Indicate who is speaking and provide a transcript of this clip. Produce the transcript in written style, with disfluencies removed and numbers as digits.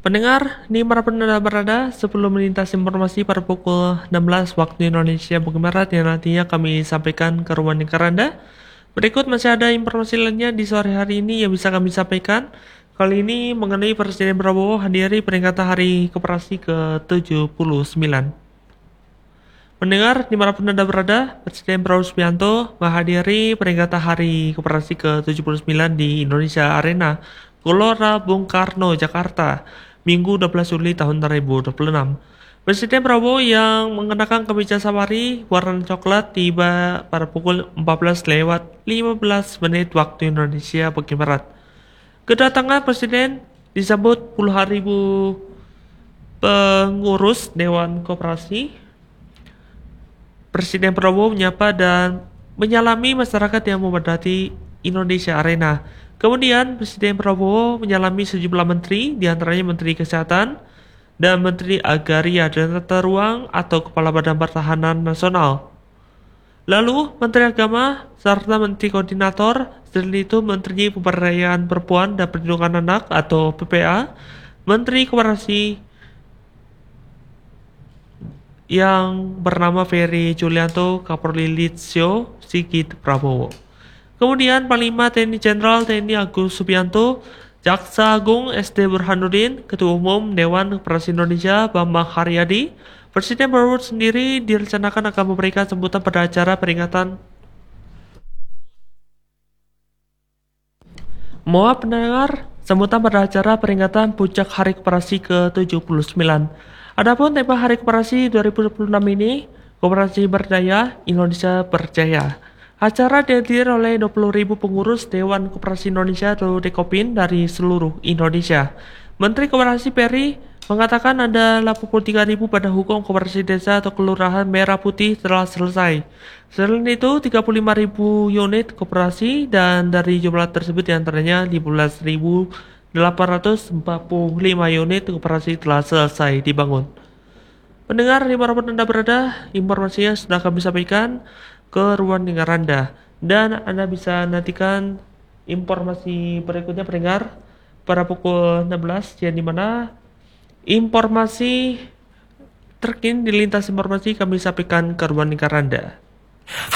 Speaker 1: Pendengar, ini para pendengar berada sebelum melintas informasi pada pukul 16 waktu Indonesia bagian Barat yang nantinya kami sampaikan ke ruang lingkar Anda. Berikut masih ada informasi lainnya di sore hari ini yang bisa kami sampaikan. Kali ini mengenai Presiden Prabowo hadiri peringatan Hari Koperasi ke-79. Mendengar di mana pun Anda berada, Presiden Prabowo Subianto menghadiri peringatan Hari Koperasi ke-79 di Indonesia Arena, Gelora Bung Karno, Jakarta, Minggu 12 Juli tahun 2026. Presiden Prabowo yang mengenakan kemeja safari warna coklat tiba pada pukul 14:15 waktu Indonesia bagian Barat. Kedatangan Presiden disambut puluhan ribu pengurus Dewan Koperasi. Presiden Prabowo menyapa dan menyalami masyarakat yang memadati Indonesia Arena. Kemudian Presiden Prabowo menyalami sejumlah menteri, diantaranya Menteri Kesehatan dan Menteri Agraria dan Tata Ruang atau Kepala Badan Pertahanan Nasional. Lalu Menteri Agama serta Menteri Koordinator, selain itu Menteri Pemberdayaan Perempuan dan Perlindungan Anak atau PPA, Menteri Koperasi yang bernama Ferry Julianto, Kapolri Listio Sigit Prabowo. Kemudian Panglima TNI Jenderal TNI Agus Subianto, Jaksa Agung SD Burhanuddin, Ketua Umum Dewan Koperasi Indonesia Bambang Haryadi, Presiden Prabowo sendiri direncanakan akan memberikan sambutan pada acara peringatan. Mohon pendengar, sambutan pada acara peringatan puncak Hari Koperasi ke-79. Adapun tema Hari Koperasi 2026 ini, Koperasi Berdaya, Indonesia Berjaya. Acara dihadiri oleh 20.000 pengurus Dewan Koperasi Indonesia atau Dekopin dari seluruh Indonesia. Menteri Koperasi Perry mengatakan ada 83.000 pada hukum koperasi desa atau kelurahan merah putih telah selesai. Selain itu, 35.000 unit koperasi dan dari jumlah tersebut diantaranya 15.845 unit koperasi telah selesai dibangun. Pendengar dimanapun Anda berada, informasinya sudah kami sampaikan ke ruang dengar Anda, dan Anda bisa nantikan informasi berikutnya pendengar pada pukul 16, yang dimana informasi terkini di lintas informasi kami sampaikan ke ruang dengar Anda.